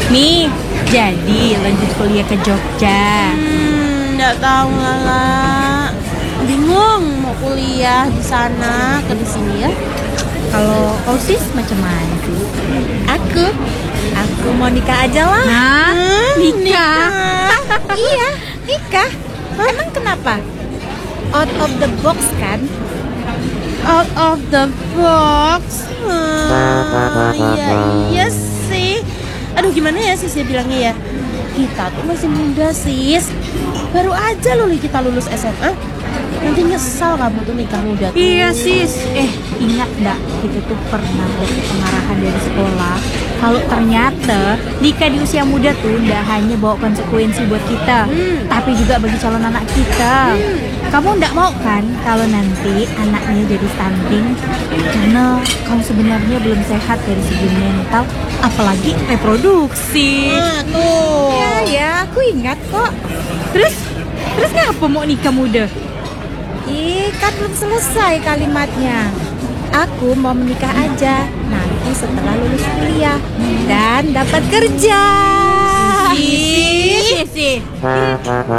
Nih, jadi lanjut kuliah ke Jogja. Nggak tahu Lala. Bingung mau kuliah di sana ke di sini ya. Kalau kau sis macam mana sih? Aku mau nikah aja lah. Nah, nikah. Iya, nikah. Emang kenapa? Out of the box kan? Out of the box. Iya sih. Aduh gimana ya sis ya bilangnya ya. Kita tuh masih muda sis. Baru aja loh kita lulus SMA. Nanti nyesal kamu tuh nikah muda tuh. Iya sis. Ingat nggak kita tuh pernah dapat pengarahan dari sekolah kalau ternyata nikah di usia muda tuh nggak hanya bawa konsekuensi buat kita, tapi juga bagi calon anak kita. Kamu nggak mau kan kalau nanti anaknya jadi stunting karena kamu sebenarnya belum sehat dari segi mental, apalagi reproduksi. Tuh. Ya, aku ingat kok. Terus ngapa mau nikah muda? Kan belum selesai kalimatnya. Aku mau menikah aja nanti setelah lulus kuliah dan dapat kerja. Sih.